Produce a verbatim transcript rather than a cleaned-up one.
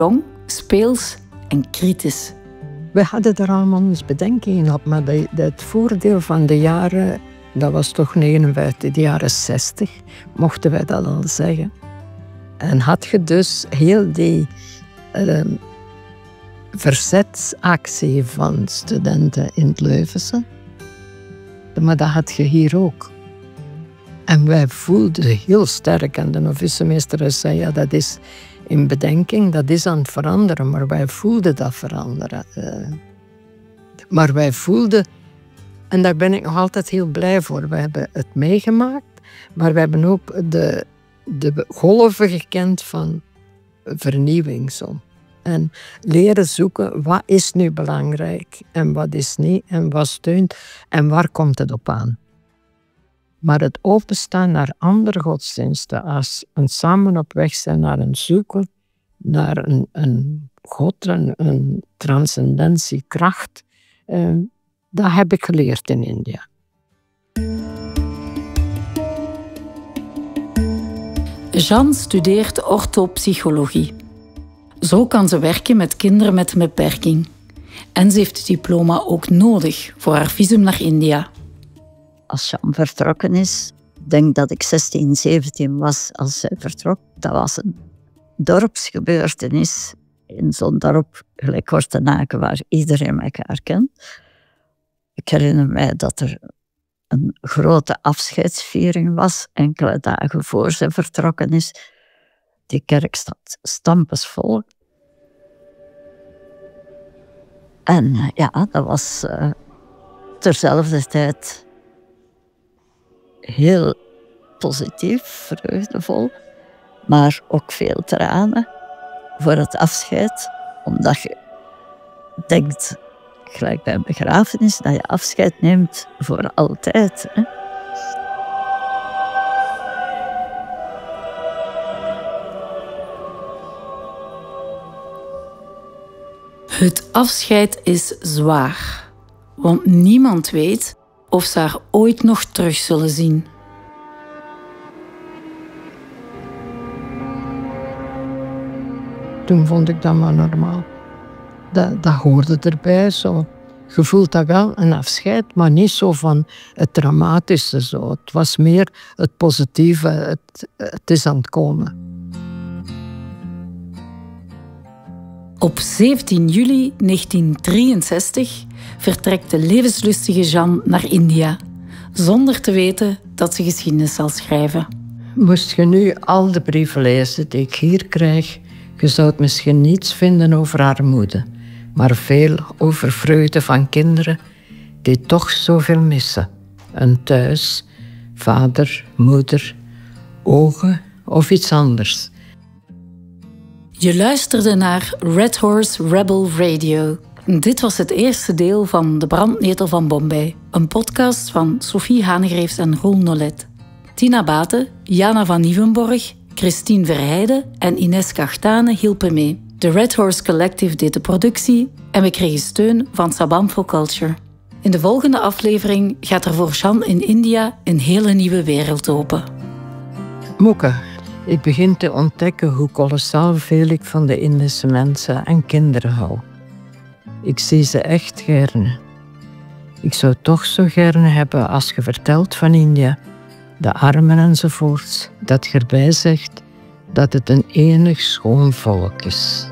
Jong, speels en kritisch. We hadden er allemaal eens bedenkingen op, maar de, de, het voordeel van de jaren, dat was toch negenenvijftig, de jaren zestig, mochten wij dat al zeggen. En had je dus heel die uh, verzetsactie van studenten in het Leuvense, maar dat had je hier ook. En wij voelden heel sterk, en de novicemeester zei, ja, dat is in bedenking, dat is aan het veranderen, maar wij voelden dat veranderen. Uh, maar wij voelden, en daar ben ik nog altijd heel blij voor, we hebben het meegemaakt, maar we hebben ook de, de golven gekend van vernieuwing. Zo. En leren zoeken, wat is nu belangrijk en wat is niet, en wat steunt en waar komt het op aan. Maar het openstaan naar andere godsdiensten, als een samen op weg zijn naar een zoeken, naar een, een God, een, een transcendentiekracht, eh, dat heb ik geleerd in India. Jeanne studeert orthopsychologie. Zo kan ze werken met kinderen met een beperking. En ze heeft het diploma ook nodig voor haar visum naar India. Als Jeanne vertrokken is, ik denk dat ik zestien, zeventien was als zij vertrok. Dat was een dorpsgebeurtenis in zo'n dorp, gelijk Kortenaken, waar iedereen elkaar kent. Ik herinner mij dat er een grote afscheidsviering was, enkele dagen voor zij vertrokken is. Die kerk staat stampensvol. En ja, dat was uh, terzelfde tijd heel positief, vreugdevol, maar ook veel tranen voor het afscheid, omdat je denkt, gelijk bij een begrafenis, dat je afscheid neemt voor altijd. Hè? Het afscheid is zwaar, want niemand weet of ze haar ooit nog terug zullen zien. Toen vond ik dat maar normaal. Dat, dat hoorde erbij. Zo. Je voelt dat wel, een afscheid, maar niet zo van het dramatische. Zo. Het was meer het positieve, het, het is aan het komen. Op zeventien juli negentien drieënzestig vertrekt de levenslustige Jeanne naar India, zonder te weten dat ze geschiedenis zal schrijven. Moest je nu al de brieven lezen die ik hier krijg, je zou het misschien niets vinden over armoede, maar veel over vreugde van kinderen die toch zoveel missen. Een thuis, vader, moeder, ogen of iets anders. Je luisterde naar Red Horse Rebel Radio. Dit was het eerste deel van De Brandnetel van Bombay, een podcast van Sophie Hanegreefs en Roel Nolet. Tina Baten, Jana van Nieuwenborg, Christine Verheijden en Ines Kachtane hielpen mee. De Red Horse Collective deed de productie en we kregen steun van Sabam for Culture. In de volgende aflevering gaat er voor Jeanne in India een hele nieuwe wereld open. Moeke, ik begin te ontdekken hoe kolossaal veel ik van de Indische mensen en kinderen hou. Ik zie ze echt gerne. Ik zou toch zo gerne hebben als je vertelt van India, de armen enzovoorts, dat je erbij zegt dat het een enig schoon volk is.